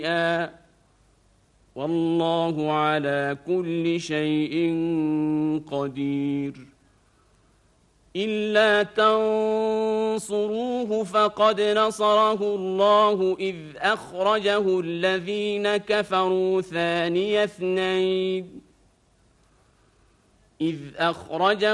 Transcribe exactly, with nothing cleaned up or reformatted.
والله على كل شيء قدير إلا تنصروه فقد نصره الله إذ أخرجه الذين كفروا ثاني اثنين إذ أخرجه